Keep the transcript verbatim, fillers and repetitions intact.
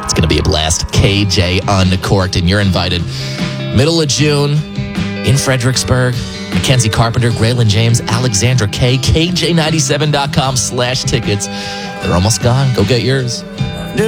It's going to be a blast. K J Uncorked, and you're invited. Middle of June in Fredericksburg. Mackenzie Carpenter, Graylin James, Alexandra K, K J ninety-seven dot com slash tickets. They're almost gone. Go get yours.